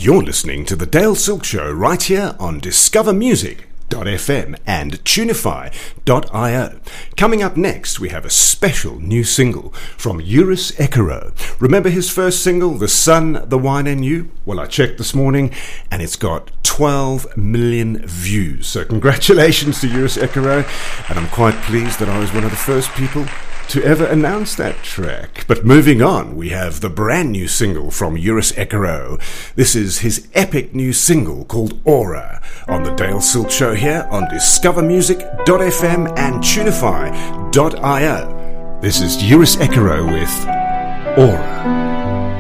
You're listening to The Dale Silk Show right here on discovermusic.fm and tunify.io. Coming up next, we have a special new single from Eurus Ekero. Remember his first single, The Sun, the Wine and You? Well, I checked this morning and it's got 12 million views. So congratulations to Eurus Ekero, and I'm quite pleased that I was one of the first people to ever announce that track. But moving on, we have the brand new single from Eurus Ekero. This is his epic new single called Aura on the Dale Silk Show here on discovermusic.fm and tunify.io. This is Eurus Ekero with Aura.